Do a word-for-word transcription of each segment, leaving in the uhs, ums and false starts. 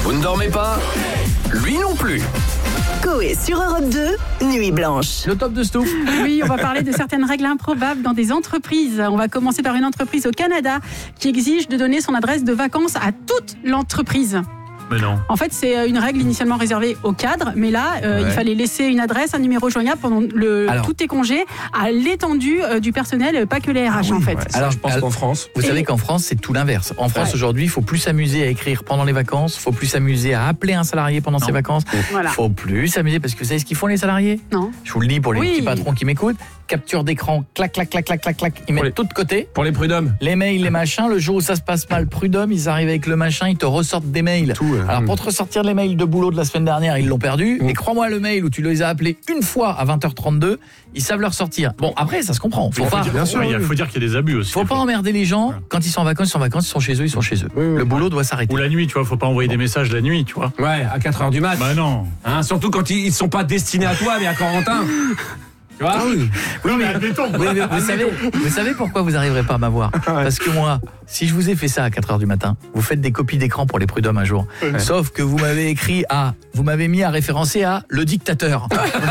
Vous ne dormez pas ? Lui non plus. Coé sur Europe deux, Nuit Blanche. Le top de Stouff. Oui, on va parler de certaines règles improbables dans des entreprises. On va commencer par une entreprise au Canada qui exige de donner son adresse de vacances à toute l'entreprise. Mais non. En fait, c'est une règle initialement réservée aux cadres, mais là, euh, ouais. il fallait laisser une adresse, un numéro joignable pendant le, tous tes congés à l'étendue euh, du personnel, pas que les R H ah oui, en fait. Ouais. Alors, je pense alors, qu'en France... Vous Et... savez qu'en France, c'est tout l'inverse. En France, ouais. aujourd'hui, il faut plus s'amuser à écrire pendant les vacances, il faut plus s'amuser à appeler un salarié pendant non. ses vacances, il voilà. faut plus s'amuser, parce que vous savez ce qu'ils font les salariés ? Non. Je vous le dis pour les oui. petits patrons qui m'écoutent, capture d'écran, clac, clac, clac, clac, clac, clac, ils mettent les... tout de côté. Pour les prud'hommes. Les mails, les machins, le jour où ça se passe mal, prud'hommes, ils arrivent avec le machin, ils te ressortent des mails. Tout, euh, alors, hum. pour te ressortir les mails de boulot de la semaine dernière, ils l'ont perdu. Mmh. Et crois-moi, le mail où tu les as appelés une fois à vingt heures trente-deux, ils savent leur sortir. Bon, après, ça se comprend. Faut il pas. Faut dire, bien sûr, il faut dire qu'il y a des abus aussi. Faut pas emmerder les gens. Quand ils sont en vacances, ils sont en vacances, ils sont chez eux, ils sont chez eux. Oui, oui. Le boulot doit s'arrêter. Ou la nuit, tu vois. Faut pas envoyer bon. des messages la nuit, tu vois. Ouais, à quatre heures du mat. Bah non. Hein, surtout quand ils, ils sont pas destinés à toi, mais à Corentin. Tu vois ? Ah oui. Oui, mais, admettons, oui, mais vous, savez, vous savez pourquoi vous n'arriverez pas à m'avoir ? Parce que moi, si je vous ai fait ça à quatre heures du matin, vous faites des copies d'écran pour les prud'hommes un jour. Ouais. Sauf que vous m'avez écrit à, vous m'avez mis à référencer à le dictateur.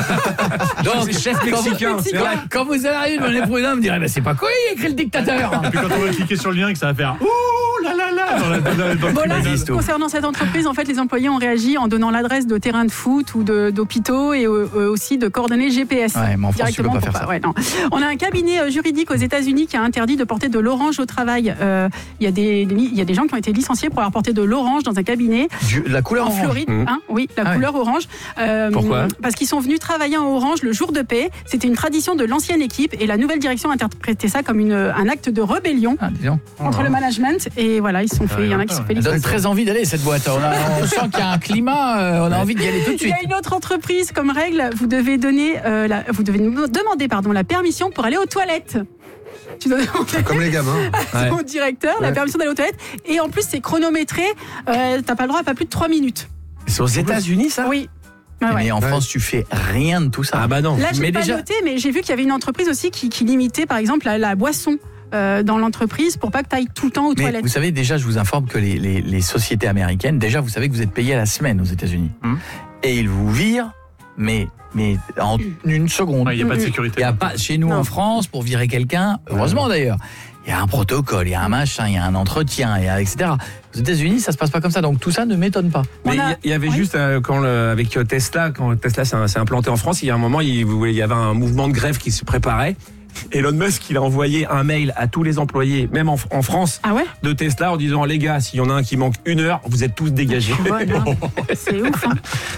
Donc, c'est chef mexicain. C'est vrai. Quand vous allez arriver devant les prud'hommes, vous direz, bah, c'est pas quoi, il a écrit le dictateur. Et puis quand on va cliquer sur le lien, que ça va faire ouh là là là dans la, dans la, dans bon, là, concernant cette entreprise, en fait, les employés ont réagi en donnant l'adresse de terrains de foot ou de, d'hôpitaux et euh, aussi de coordonnées G P S. Ouais, mais en France, tu peux pas faire ça. Ouais, non. On a un cabinet juridique aux États-Unis qui a interdit de porter de l'orange au travail. Euh, il y a des, des, il y a des gens qui ont été licenciés pour avoir porté de l'orange dans un cabinet. Du, la couleur en orange. Floride, mmh. hein, oui, la ah couleur ouais. orange. Euh, Pourquoi ? Parce qu'ils sont venus travailler en orange le jour de paix. C'était une tradition de l'ancienne équipe et la nouvelle direction a interprété ça comme une, un acte de rébellion ah, contre oh. le management. Et voilà, ils se sont fait. Il y en a qui se sont fait licencier. Ça donne très envie d'aller cette boîte. On, a, on sent qu'il y a un climat. Euh, on a ouais. envie d'y aller tout de suite. Il y a une autre entreprise comme règle. Vous devez donner, euh, la, vous devez demander pardon la permission pour aller aux toilettes. Tu dois demander comme les gamins à ton ouais. directeur la ouais. permission d'aller aux toilettes et en plus c'est chronométré, euh, t'as pas le droit à pas plus de trois minutes. C'est aux États-Unis ça ? Oui. Ah ouais. Mais en ouais. France, tu fais rien de tout ça. Ah bah non. Là, j'ai mais pas déjà... noté, mais j'ai vu qu'il y avait une entreprise aussi qui, qui limitait, par exemple, la, la boisson euh, dans l'entreprise pour pas que tu ailles tout le temps aux mais toilettes. Vous savez, déjà, je vous informe que les, les, les sociétés américaines, déjà, vous savez que vous êtes payé à la semaine aux États-Unis, hum. et ils vous virent, mais mais en une seconde. Il ouais, n'y a pas de sécurité. Il y a pas chez nous non. en France pour virer quelqu'un. Heureusement d'ailleurs. Il y a un protocole, il y a un machin, il y a un entretien, et cetera. Aux États-Unis, ça se passe pas comme ça, donc tout ça ne m'étonne pas. Mais a... il y avait oui. juste euh, quand le, avec Tesla, quand Tesla s'est implanté en France, il y a un moment, il, il y avait un mouvement de grève qui se préparait. Elon Musk, il a envoyé un mail à tous les employés, même en, en France, ah ouais de Tesla, en disant les gars, s'il y en a un qui manque une heure, vous êtes tous dégagés. Voilà. C'est ouf. Hein.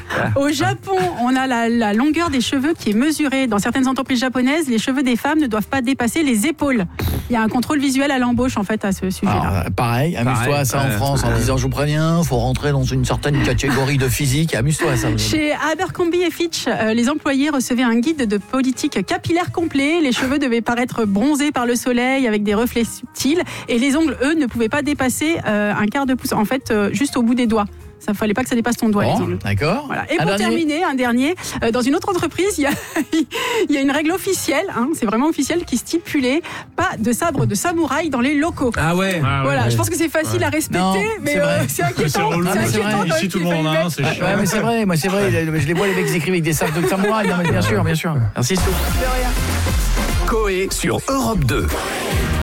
Au Japon, on a la, la longueur des cheveux qui est mesurée. Dans certaines entreprises japonaises, les cheveux des femmes ne doivent pas dépasser les épaules. Il y a un contrôle visuel à l'embauche en fait à ce sujet-là. Alors, pareil, amuse-toi à ça en France en disant je vous préviens, faut rentrer dans une certaine catégorie de physique. Amuse-toi à ça. Chez Abercrombie et Fitch, euh, les employés recevaient un guide de politique capillaire complet. Les cheveux devaient paraître bronzés par le soleil avec des reflets subtils et les ongles, eux, ne pouvaient pas dépasser euh, un quart de pouce. En fait, euh, juste au bout des doigts. Ça fallait pas que ça dépasse ton doigt. Bon, d'accord. Voilà. Et un pour dernier. terminer, un dernier, euh, dans une autre entreprise, il y a, il y a une règle officielle, hein, c'est vraiment officiel, qui stipulait pas de sabre de samouraï dans les locaux. Ah ouais. Ah voilà, ouais. je pense que c'est facile ouais. à respecter, non, mais c'est, euh, c'est inquiétant. C'est, relou, c'est inquiétant. C'est Ici, tout le monde en a un, c'est chiant. Ouais, mais c'est vrai, moi c'est vrai. Je les vois les mecs qui écrivent avec des sabres de samouraï. Non, mais bien sûr, bien sûr. Merci. De rien. Coé sur Europe deux.